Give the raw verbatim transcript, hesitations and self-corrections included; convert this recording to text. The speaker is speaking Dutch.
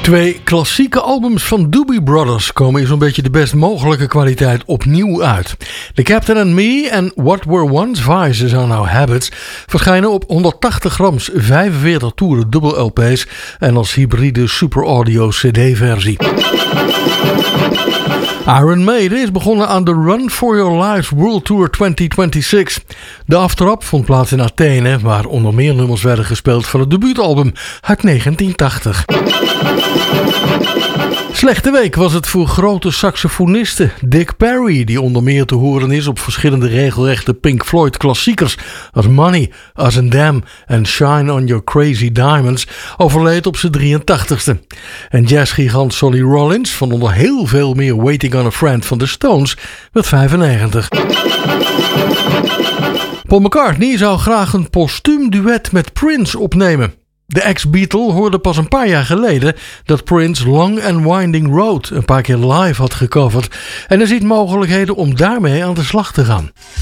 Twee klassieke albums van Doobie Brothers komen in zo'n beetje de best mogelijke kwaliteit opnieuw uit. The Captain and Me en What Were Once Vices Are Now Habits verschijnen op honderdtachtig grams, vijfenveertig toeren dubbel L P's en als hybride super audio C D-versie. Iron Maiden is begonnen aan de Run for Your Lives World Tour twintig zesentwintig. De aftrap vond plaats in Athene, waar onder meer nummers werden gespeeld van het debuutalbum uit negentien tachtig. Slechte week was het voor grote saxofoniste Dick Perry, die onder meer te horen is op verschillende regelrechte Pink Floyd klassiekers als Money, Us and Them en Shine on Your Crazy Diamonds, overleed op zijn drieëntachtigste. En jazzgigant Sonny Rollins, van onder heel veel meer Waiting on a Friend van de Stones, werd vijfennegentig. Paul McCartney zou graag een postuum duet met Prince opnemen. De ex-Beatle hoorde pas een paar jaar geleden dat Prince Long and Winding Road een paar keer live had gecoverd en er ziet mogelijkheden om daarmee aan de slag te gaan.